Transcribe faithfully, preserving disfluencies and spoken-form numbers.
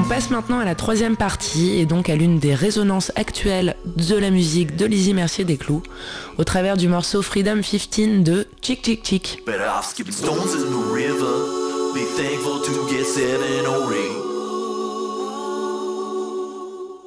On passe maintenant à la troisième partie et donc à l'une des résonances actuelles de la musique de Lizzy Mercier des Clous au travers du morceau Freedom quinze de Chick Chick Chick. Better off skipping stones in the river. Be thankful to get seven or eight.